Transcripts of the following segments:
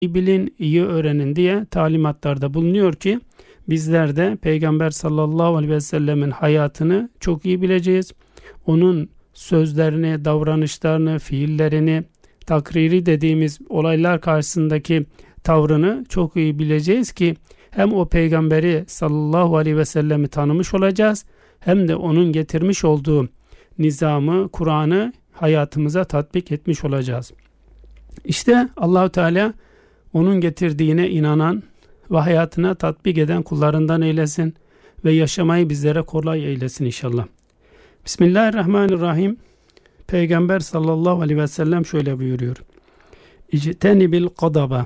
iyi bilin, iyi öğrenin diye talimatlarda bulunuyor ki bizler de Peygamber sallallahu aleyhi ve sellemin hayatını çok iyi bileceğiz. Onun sözlerini, davranışlarını, fiillerini, takriri dediğimiz olaylar karşısındaki tavrını çok iyi bileceğiz ki hem o peygamberi sallallahu aleyhi ve sellemi tanımış olacağız hem de onun getirmiş olduğu nizamı, Kur'an'ı hayatımıza tatbik etmiş olacağız. İşte Allahu Teala onun getirdiğine inanan ve hayatına tatbik eden kullarından eylesin ve yaşamayı bizlere kolay eylesin inşallah. Bismillahirrahmanirrahim. Peygamber sallallahu aleyhi ve sellem şöyle buyuruyor. İctenibil gadaba.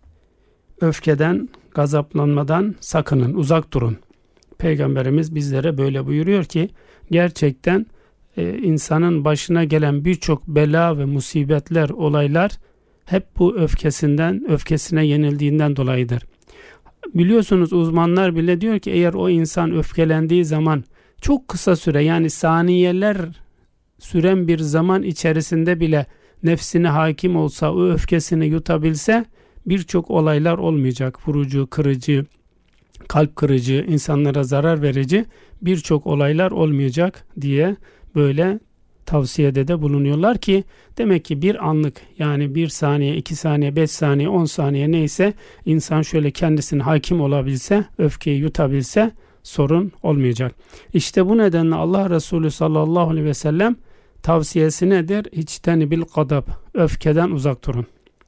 Öfkeden, gazaplanmadan sakının, uzak durun. Peygamberimiz bizlere böyle buyuruyor ki gerçekten insanın başına gelen birçok bela ve musibetler, olaylar hep bu öfkesine yenildiğinden dolayıdır. Biliyorsunuz uzmanlar bile diyor ki eğer o insan öfkelendiği zaman çok kısa süre, yani saniyeler süren bir zaman içerisinde bile nefsine hakim olsa, o öfkesini yutabilse birçok olaylar olmayacak. Vurucu, kırıcı, kalp kırıcı, insanlara zarar verici birçok olaylar olmayacak diye böyle tavsiyede de bulunuyorlar ki demek ki bir anlık, yani 1 saniye, 2 saniye, 5 saniye, 10 saniye neyse insan şöyle kendisine hakim olabilse, öfkeyi yutabilse sorun olmayacak. İşte bu nedenle Allah Resulü sallallahu aleyhi ve sellem tavsiyesi nedir? İçtenibil gadab. Öfkeden uzak durun.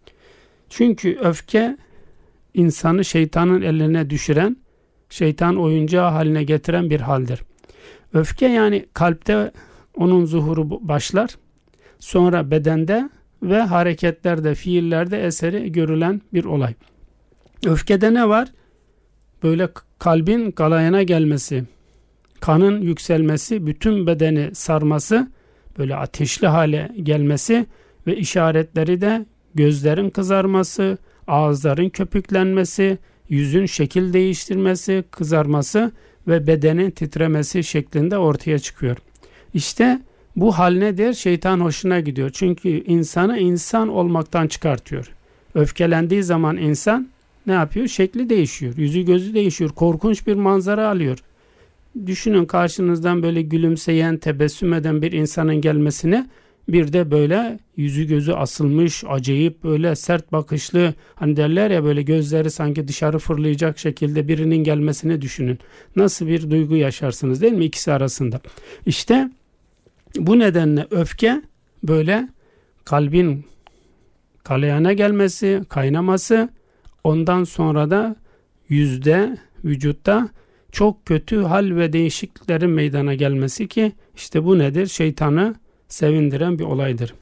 Çünkü öfke insanı şeytanın eline düşüren, şeytan oyuncağı haline getiren bir haldir. Öfke yani kalpte onun zuhuru başlar. Sonra bedende ve hareketlerde, fiillerde eseri görülen bir olay. Öfkede ne var? Böyle kalbin galayana gelmesi, kanın yükselmesi, bütün bedeni sarması, böyle ateşli hale gelmesi ve işaretleri de gözlerin kızarması, ağızların köpüklenmesi, yüzün şekil değiştirmesi, kızarması ve bedenin titremesi şeklinde ortaya çıkıyor. İşte bu hal nedir? Şeytan hoşuna gidiyor. Çünkü insanı insan olmaktan çıkartıyor. Öfkelendiği zaman insan ne yapıyor? Şekli değişiyor. Yüzü gözü değişiyor. Korkunç bir manzara alıyor. Düşünün karşınızdan böyle gülümseyen, tebessüm eden bir insanın gelmesine, bir de böyle yüzü gözü asılmış, acayip böyle sert bakışlı, hani derler ya böyle gözleri sanki dışarı fırlayacak şekilde birinin gelmesini düşünün. Nasıl bir duygu yaşarsınız değil mi ikisi arasında? İşte bu nedenle öfke böyle kalbin kalayana gelmesi, kaynaması, ondan sonra da yüzde, vücutta çok kötü hal ve değişikliklerin meydana gelmesi ki işte bu nedir? Şeytanı sevindiren bir olaydır.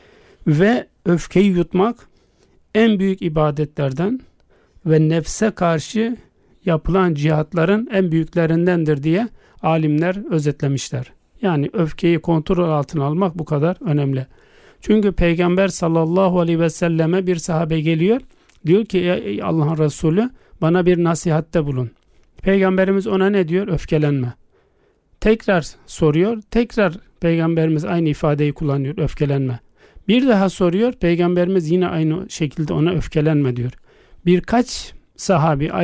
Ve öfkeyi yutmak en büyük ibadetlerden ve nefse karşı yapılan cihatların en büyüklerindendir diye alimler özetlemişler. Yani öfkeyi kontrol altına almak bu kadar önemli. Çünkü Peygamber sallallahu aleyhi ve selleme bir sahabe geliyor. Diyor ki ey Allah'ın Resulü bana bir nasihatte bulun. Peygamberimiz ona ne diyor? Öfkelenme. Tekrar soruyor. Tekrar Peygamberimiz aynı ifadeyi kullanıyor. Öfkelenme. Bir daha soruyor. Peygamberimiz yine aynı şekilde ona öfkelenme diyor. Birkaç sahabi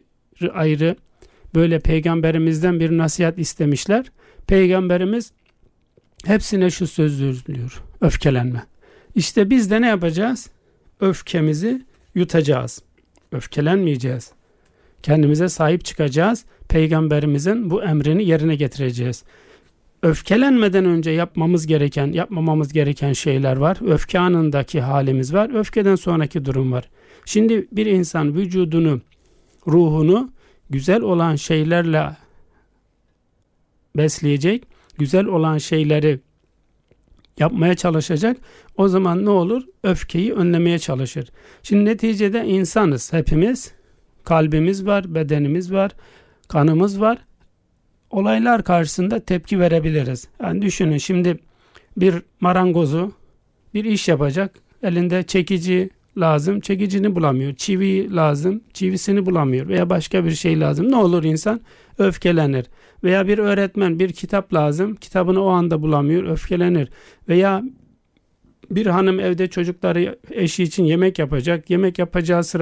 ayrı böyle Peygamberimizden bir nasihat istemişler. Peygamberimiz hepsine şu sözü diyor. Öfkelenme. İşte biz de ne yapacağız? Öfkemizi yutacağız. Öfkelenmeyeceğiz. Kendimize sahip çıkacağız. Peygamberimizin bu emrini yerine getireceğiz. Öfkelenmeden önce yapmamamız gereken şeyler var. Öfke anındaki halimiz var. Öfkeden sonraki durum var. Şimdi bir insan vücudunu, ruhunu güzel olan şeylerle besleyecek, güzel olan şeyleri yapmaya çalışacak. O zaman ne olur? Öfkeyi önlemeye çalışır. Şimdi neticede insanız hepimiz. Kalbimiz var, bedenimiz var, kanımız var. Olaylar karşısında tepki verebiliriz. Yani düşünün şimdi bir marangozu bir iş yapacak. Elinde çekici lazım, çekicini bulamıyor. Çivi lazım, çivisini bulamıyor. Veya başka bir şey lazım. Ne olur insan? Öfkelenir. Veya bir öğretmen bir kitap lazım, kitabını o anda bulamıyor, öfkelenir. Veya Bir hanım evde çocukları, eşi için yemek yapacak. Yemek yapacağı sırada